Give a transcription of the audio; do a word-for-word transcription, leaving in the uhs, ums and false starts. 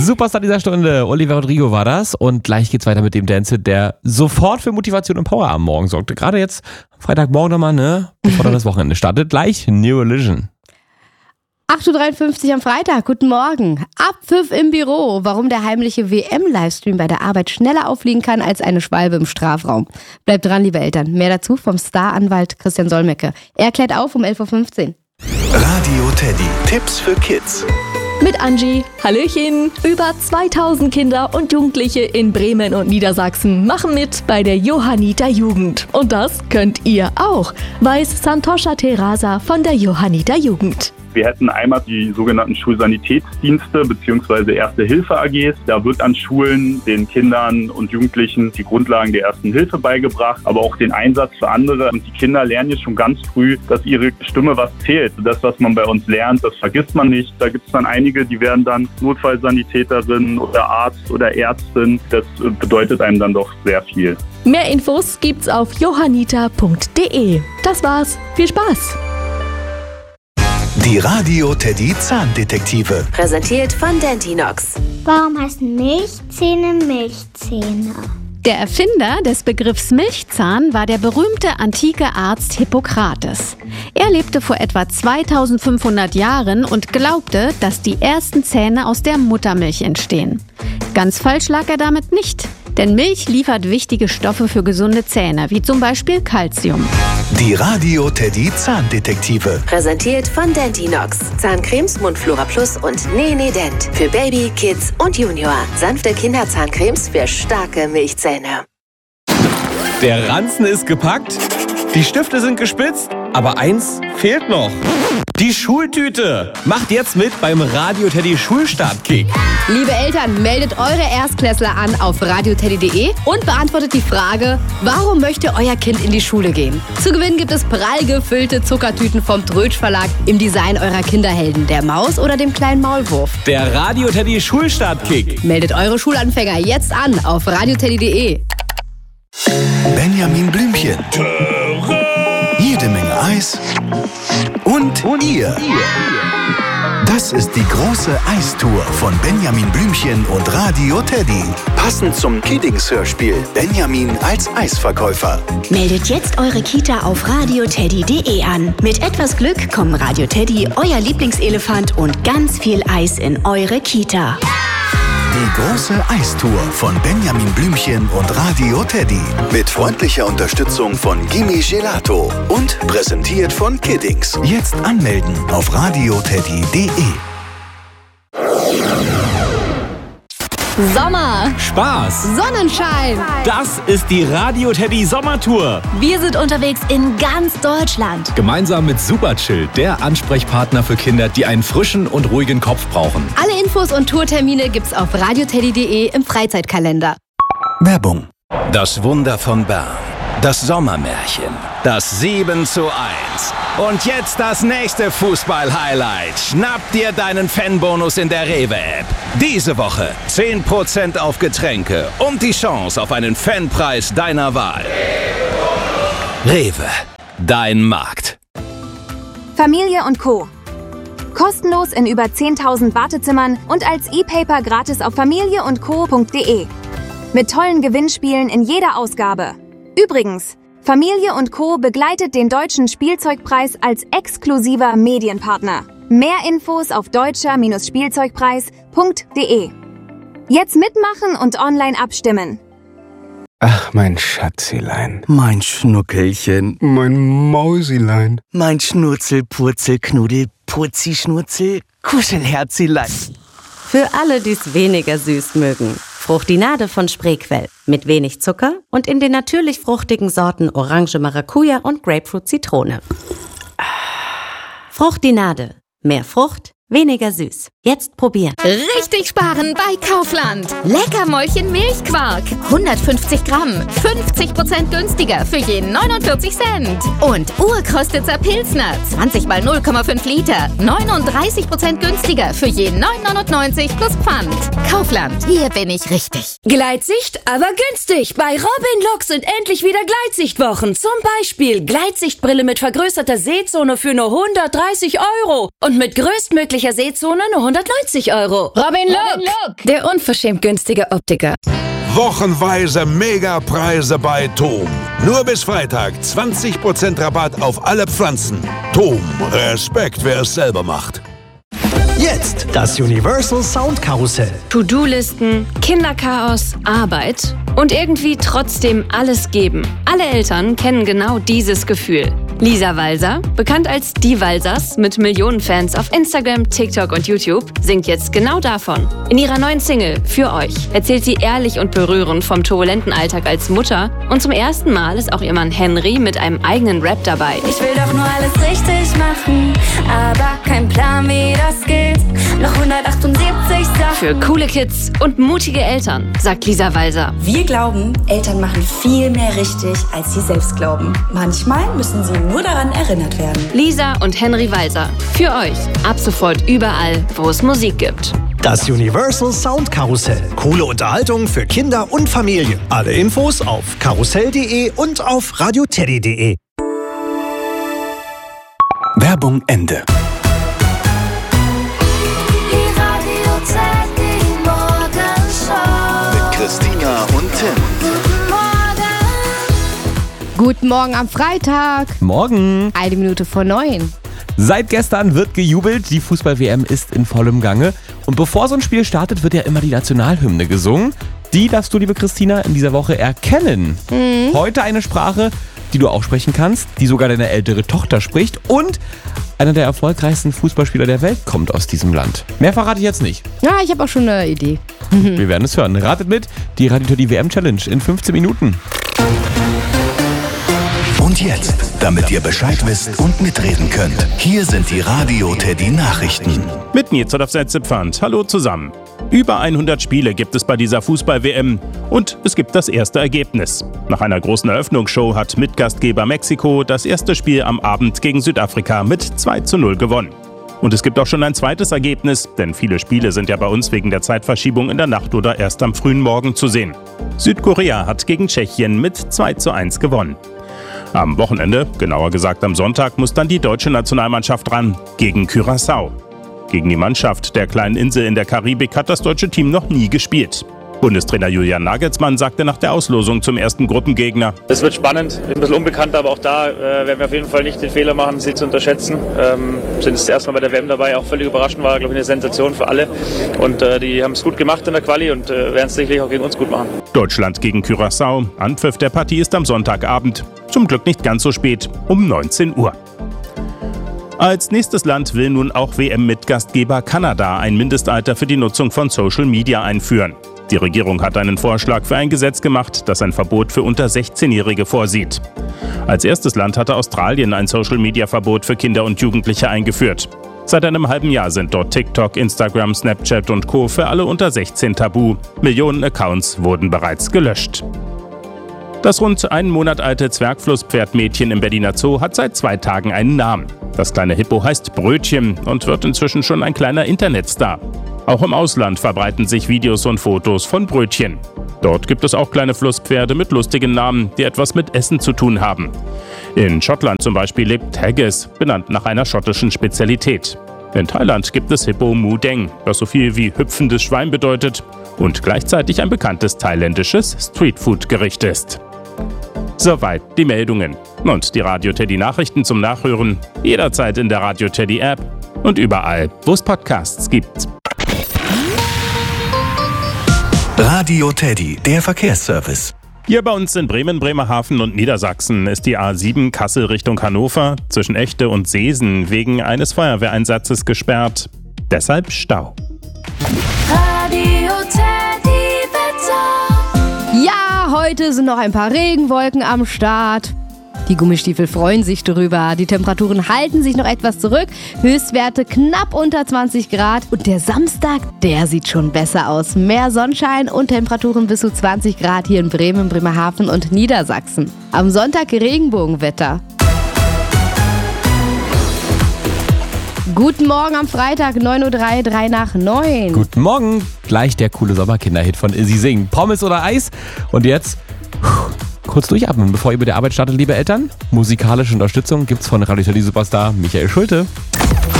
Superstar dieser Stunde, Olivia Rodrigo war das. Und gleich geht's weiter mit dem Dance, der sofort für Motivation und Power am Morgen sorgte. Gerade jetzt, Freitagmorgen nochmal, ne? Bevor dann das Wochenende startet. Gleich New Religion. acht Uhr dreiundfünfzig am Freitag, guten Morgen. Abpfiff im Büro, warum der heimliche W M-Livestream bei der Arbeit schneller auffliegen kann als eine Schwalbe im Strafraum. Bleibt dran, liebe Eltern. Mehr dazu vom Star-Anwalt Christian Solmecke. Er klärt auf um elf Uhr fünfzehn. Radio Teddy, Tipps für Kids. Mit Angie. Hallöchen. Über zweitausend Kinder und Jugendliche in Bremen und Niedersachsen machen mit bei der Johanniter Jugend. Und das könnt ihr auch, weiß Santosha Terasa von der Johanniter Jugend. Wir hätten einmal die sogenannten Schulsanitätsdienste bzw. Erste-Hilfe-A Gs. Da wird an Schulen den Kindern und Jugendlichen die Grundlagen der Ersten Hilfe beigebracht, aber auch den Einsatz für andere. Und die Kinder lernen jetzt schon ganz früh, dass ihre Stimme was zählt. Das, was man bei uns lernt, das vergisst man nicht. Da gibt es dann einige, die werden dann Notfallsanitäterin oder Arzt oder Ärztin. Das bedeutet einem dann doch sehr viel. Mehr Infos gibt's auf johanniter punkt de. Das war's. Viel Spaß! Die Radio Teddy Zahndetektive. Präsentiert von Dentinox. Warum heißen Milchzähne Milchzähne? Der Erfinder des Begriffs Milchzahn war der berühmte antike Arzt Hippokrates. Er lebte vor etwa zweitausendfünfhundert Jahren und glaubte, dass die ersten Zähne aus der Muttermilch entstehen. Ganz falsch lag er damit nicht, denn Milch liefert wichtige Stoffe für gesunde Zähne, wie zum Beispiel Calcium. Die Radio Teddy Zahndetektive. Präsentiert von Dentinox. Zahncremes, Mundflora Plus und Nene Dent. Für Baby, Kids und Junior. Sanfte Kinderzahncremes für starke Milchzähne. Der Ranzen ist gepackt, die Stifte sind gespitzt, aber eins fehlt noch. Die Schultüte. Macht jetzt mit beim Radio Teddy Schulstartkick. Liebe Eltern, meldet eure Erstklässler an auf radioteddy punkt de und beantwortet die Frage, warum möchte euer Kind in die Schule gehen? Zu gewinnen gibt es prall gefüllte Zuckertüten vom Trötsch Verlag im Design eurer Kinderhelden, der Maus oder dem kleinen Maulwurf. Der Radio Teddy Schulstartkick. Meldet eure Schulanfänger jetzt an auf radioteddy punkt de. Benjamin Blümchen. Jede Menge Eis. Und, und ihr. Das ist die große Eistour von Benjamin Blümchen und Radio Teddy. Passend zum Kiddings-Hörspiel Benjamin als Eisverkäufer. Meldet jetzt eure Kita auf radioteddy punkt de an. Mit etwas Glück kommen Radio Teddy, euer Lieblingselefant und ganz viel Eis in eure Kita. Die große Eistour von Benjamin Blümchen und Radio Teddy. Mit freundlicher Unterstützung von Gimme Gelato. Und präsentiert von Kiddings. Jetzt anmelden auf radioteddy punkt de. Sommer, Spaß, Sonnenschein. das ist die Radio Teddy Sommertour. Wir sind unterwegs in ganz Deutschland. Gemeinsam mit Superchill, der Ansprechpartner für Kinder, die einen frischen und ruhigen Kopf brauchen. Alle Infos und Tourtermine gibt's auf radioteddy punkt de im Freizeitkalender. Werbung. Das Wunder von Bern. Das Sommermärchen. Das sieben zu eins. Und jetzt das nächste Fußball-Highlight. Schnapp dir deinen Fanbonus in der Rewe-App. Diese Woche zehn Prozent auf Getränke und die Chance auf einen Fanpreis deiner Wahl. Rewe. Dein Markt. Familie und Co. Kostenlos in über zehntausend Wartezimmern und als E-Paper gratis auf familie und co punkt de. Mit tollen Gewinnspielen in jeder Ausgabe. Übrigens, Familie und Co. begleitet den Deutschen Spielzeugpreis als exklusiver Medienpartner. Mehr Infos auf deutscher Spielzeugpreis punkt de. Jetzt mitmachen und online abstimmen. Ach, mein Schatzilein. Mein Schnuckelchen. Mein Mausilein. Mein Schnurzel, Purzel, Knuddel, Purzi, Schnurzel, Kuschelherzilein. Für alle, die es weniger süß mögen. Fruchtinade von Spreequell. Mit wenig Zucker und in den natürlich fruchtigen Sorten Orange, Maracuja und Grapefruit, Zitrone. Fruchtinade. Mehr Frucht, weniger süß. Jetzt probieren. Richtig sparen bei Kaufland. Leckermäulchen Milchquark. hundertfünfzig Gramm. fünfzig Prozent günstiger für jeden neunundvierzig Cent. Und Urkrostitzer Pilsner. zwanzig mal null Komma fünf Liter. neununddreißig Prozent günstiger für jeden neun neunundneunzig plus Pfand. Kaufland. Hier bin ich richtig. Gleitsicht, aber günstig. Bei Robin Look sind endlich wieder Gleitsichtwochen. Zum Beispiel Gleitsichtbrille mit vergrößerter Sehzone für nur hundertdreißig Euro. Und mit größtmöglichen jeglicher Sehzone nur hundertneunzig Euro. Robin Look, Look, der unverschämt günstige Optiker. Wochenweise Megapreise bei Tom. Nur bis Freitag zwanzig Prozent Rabatt auf alle Pflanzen. Tom, Respekt, wer es selber macht. Jetzt das Universal Sound Karussell. To-Do-Listen, Kinderchaos, Arbeit und irgendwie trotzdem alles geben. Alle Eltern kennen genau dieses Gefühl. Lisa Walser, bekannt als Die Walsers mit Millionen Fans auf Instagram, TikTok und YouTube, singt jetzt genau davon. In ihrer neuen Single Für euch erzählt sie ehrlich und berührend vom turbulenten Alltag als Mutter und zum ersten Mal ist auch ihr Mann Henry mit einem eigenen Rap dabei. Ich will doch nur alles richtig machen, aber kein Plan, wie das geht. Noch hundertachtundsiebzig Sachen. Für coole Kids und mutige Eltern, sagt Lisa Walser. Wir glauben, Eltern machen viel mehr richtig, als sie selbst glauben. Manchmal müssen sie nur daran erinnert werden. Lisa und Henry Walser. Für euch. Ab sofort überall, wo es Musik gibt. Das Universal Sound Karussell. Coole Unterhaltung für Kinder und Familien. Alle Infos auf karussell punkt de und auf radioteddy punkt de. Werbung Ende. Mit Christina und Tim. Guten Morgen am Freitag. Morgen. Eine Minute vor neun. Seit gestern wird gejubelt, die Fußball-W M ist in vollem Gange. Und bevor so ein Spiel startet, wird ja immer die Nationalhymne gesungen. Die darfst du, liebe Christina, in dieser Woche erkennen. Mhm. Heute eine Sprache, die du auch sprechen kannst, die sogar deine ältere Tochter spricht. Und einer der erfolgreichsten Fußballspieler der Welt kommt aus diesem Land. Mehr verrate ich jetzt nicht. Ja, ich habe auch schon eine Idee. Wir werden es hören. Ratet mit, die Radio Teddy W M Challenge in fünfzehn Minuten. Und jetzt, damit ihr Bescheid wisst und mitreden könnt, hier sind die Radio Teddy Nachrichten. Mit Nils auf Setzepfand. Hallo zusammen. Über hundert Spiele gibt es bei dieser Fußball-W M und es gibt das erste Ergebnis. Nach einer großen Eröffnungsshow hat Mitgastgeber Mexiko das erste Spiel am Abend gegen Südafrika mit zwei zu null gewonnen. Und es gibt auch schon ein zweites Ergebnis, denn viele Spiele sind ja bei uns wegen der Zeitverschiebung in der Nacht oder erst am frühen Morgen zu sehen. Südkorea hat gegen Tschechien mit zwei zu eins gewonnen. Am Wochenende, genauer gesagt am Sonntag, muss dann die deutsche Nationalmannschaft ran, gegen Curaçao. Gegen die Mannschaft der kleinen Insel in der Karibik hat das deutsche Team noch nie gespielt. Bundestrainer Julian Nagelsmann sagte nach der Auslosung zum ersten Gruppengegner: Es wird spannend, ein bisschen unbekannt, aber auch da äh, werden wir auf jeden Fall nicht den Fehler machen, sie zu unterschätzen. Ähm, sind das erste Mal bei der W M dabei, auch völlig überraschend, war, glaube ich, eine Sensation für alle. Und äh, die haben es gut gemacht in der Quali und äh, werden es sicherlich auch gegen uns gut machen. Deutschland gegen Curaçao. Anpfiff der Partie ist am Sonntagabend. Zum Glück nicht ganz so spät, um neunzehn Uhr. Als nächstes Land will nun auch W M-Mitgastgeber Kanada ein Mindestalter für die Nutzung von Social Media einführen. Die Regierung hat einen Vorschlag für ein Gesetz gemacht, das ein Verbot für unter sechzehnjährige vorsieht. Als erstes Land hatte Australien ein Social-Media-Verbot für Kinder und Jugendliche eingeführt. Seit einem halben Jahr sind dort TikTok, Instagram, Snapchat und Co. für alle unter sechzehn tabu. Millionen Accounts wurden bereits gelöscht. Das rund einen Monat alte Zwergflusspferdmädchen im Berliner Zoo hat seit zwei Tagen einen Namen. Das kleine Hippo heißt Brötchen und wird inzwischen schon ein kleiner Internetstar. Auch im Ausland verbreiten sich Videos und Fotos von Brötchen. Dort gibt es auch kleine Flusspferde mit lustigen Namen, die etwas mit Essen zu tun haben. In Schottland zum Beispiel lebt Haggis, benannt nach einer schottischen Spezialität. In Thailand gibt es Hippo Mu Deng, was so viel wie hüpfendes Schwein bedeutet und gleichzeitig ein bekanntes thailändisches Streetfood-Gericht ist. Soweit die Meldungen. Und die Radio Teddy Nachrichten zum Nachhören jederzeit in der Radio Teddy App und überall, wo es Podcasts gibt. Radio Teddy, der Verkehrsservice. Hier bei uns in Bremen, Bremerhaven und Niedersachsen ist die A sieben Kassel Richtung Hannover zwischen Echte und Seesen wegen eines Feuerwehreinsatzes gesperrt. Deshalb Stau. Radio Teddy Wetter. Ja, heute sind noch ein paar Regenwolken am Start. Die Gummistiefel freuen sich drüber. Die Temperaturen halten sich noch etwas zurück. Höchstwerte knapp unter zwanzig Grad. Und der Samstag, der sieht schon besser aus. Mehr Sonnenschein und Temperaturen bis zu zwanzig Grad hier in Bremen, Bremerhaven und Niedersachsen. Am Sonntag Regenbogenwetter. Guten Morgen am Freitag, neun Uhr drei, drei nach neun. Guten Morgen. Gleich der coole Sommerkinderhit von Izzy Sing. Pommes oder Eis? Und jetzt kurz durchatmen, bevor ihr mit der Arbeit startet, liebe Eltern. Musikalische Unterstützung gibt's von Radio Teddy Superstar Michael Schulte.